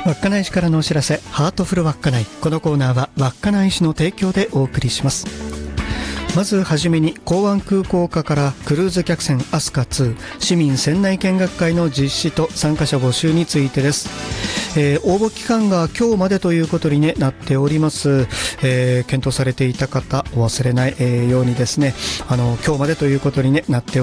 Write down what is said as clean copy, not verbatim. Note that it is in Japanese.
稚内市からのお知らせ、ハートフル稚内。このコーナーは稚内市の提供でお送りします。まずはじめに、港湾空港課からクルーズ客船アスカ2市民船内見学会の実施と参加者募集についてです。応募期間が今日までということに、なっております。検討されていた方お忘れない、ようにですね、今日までということに、なっております。